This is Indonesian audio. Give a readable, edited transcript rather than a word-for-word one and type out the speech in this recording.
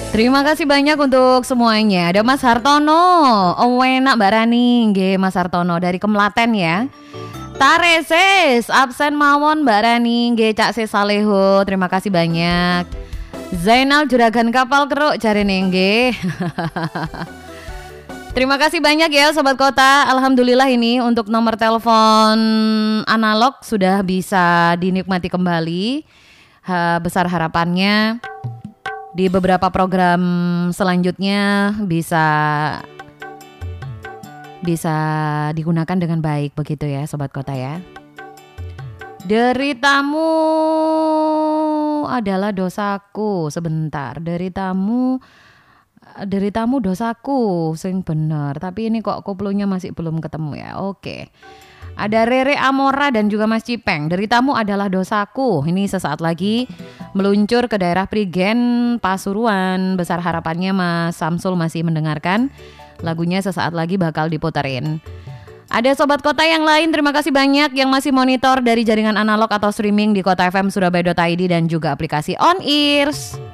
Terima kasih banyak untuk semuanya. Ada Mas Hartono, enak Mbak Rani, nggih Mas Hartono dari Kemlaten ya. Tareses, absen mawon Mbak Rani, nggih Cak Saleho. Terima kasih banyak. Zainal Juragan Kapal Keruk jarene nggih. Terima kasih banyak ya Sobat Kota. Alhamdulillah ini untuk nomor telepon analog sudah bisa dinikmati kembali. Besar harapannya di beberapa program selanjutnya bisa digunakan dengan baik begitu ya Sobat Kota ya. Deritamu adalah dosaku. Sebentar, deritamu dosaku sing bener. Tapi ini kok koplonya masih belum ketemu ya. Oke. Ada Rere Amora dan juga Mas Cipeng. Deritamu adalah dosaku. Ini sesaat lagi meluncur ke daerah Prigen, Pasuruan. Besar harapannya Mas Samsul masih mendengarkan. Lagunya sesaat lagi bakal diputerin. Ada Sobat Kota yang lain, terima kasih banyak yang masih monitor dari jaringan analog atau streaming di kotafm surabaya.id dan juga aplikasi On Ears.